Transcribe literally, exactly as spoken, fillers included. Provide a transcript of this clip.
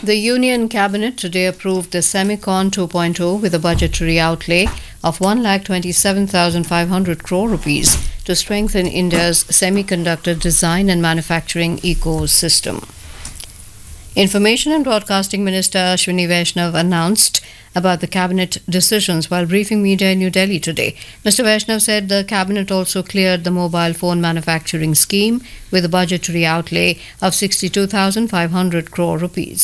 The Union Cabinet today approved the Semicon two point oh with a budgetary outlay of one lakh twenty-seven thousand five hundred crore rupees to strengthen India's semiconductor design and manufacturing ecosystem. Information and Broadcasting Minister Ashwini Vaishnav announced about the cabinet decisions while briefing media in New Delhi today. Mister Vaishnav said the cabinet also cleared the mobile phone manufacturing scheme with a budgetary outlay of sixty-two thousand five hundred crore rupees.